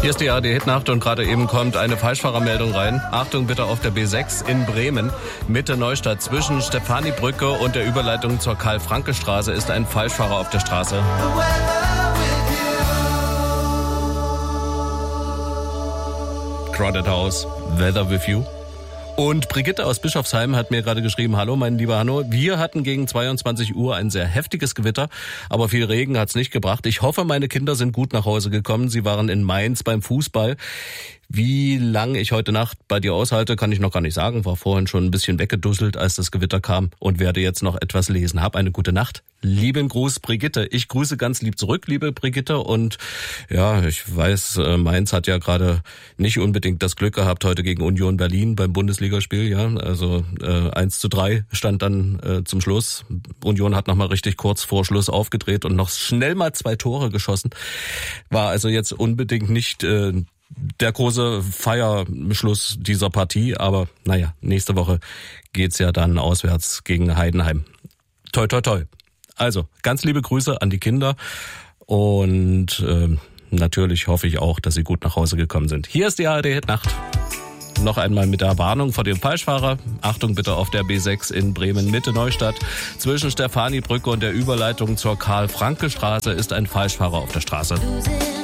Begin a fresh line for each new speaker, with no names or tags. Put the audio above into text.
Hier ist die ARD-Hitnacht und gerade eben kommt eine Falschfahrermeldung rein. Achtung bitte auf der B6 in Bremen, Mitte Neustadt. Zwischen Stefanibrücke und der Überleitung zur Karl-Franke-Straße ist ein Falschfahrer auf der Straße. Crowded House, Weather with You. Und Brigitte aus Bischofsheim hat mir gerade geschrieben, hallo mein lieber Hanno, wir hatten gegen 22 Uhr ein sehr heftiges Gewitter, aber viel Regen hat's nicht gebracht. Ich hoffe, meine Kinder sind gut nach Hause gekommen. Sie waren in Mainz beim Fußball. Wie lange ich heute Nacht bei dir aushalte, kann ich noch gar nicht sagen. War vorhin schon ein bisschen weggedusselt, als das Gewitter kam und werde jetzt noch etwas lesen. Hab eine gute Nacht. Lieben Gruß, Brigitte. Ich grüße ganz lieb zurück, liebe Brigitte. Und ja, ich weiß, Mainz hat ja gerade nicht unbedingt das Glück gehabt heute gegen Union Berlin beim Bundesligaspiel. Ja, also 1:3 stand dann zum Schluss. Union hat nochmal richtig kurz vor Schluss aufgedreht und noch schnell mal 2 Tore geschossen. War also jetzt unbedingt nicht der große Feierschluss dieser Partie, aber naja, nächste Woche geht's ja dann auswärts gegen Heidenheim. Toi, toi, toi. Also, ganz liebe Grüße an die Kinder und natürlich hoffe ich auch, dass sie gut nach Hause gekommen sind. Hier ist die ARD-Hitnacht. Noch einmal mit der Warnung vor dem Falschfahrer. Achtung bitte auf der B6 in Bremen, Mitte Neustadt. Zwischen Stefanibrücke und der Überleitung zur Karl-Franke-Straße ist ein Falschfahrer auf der Straße.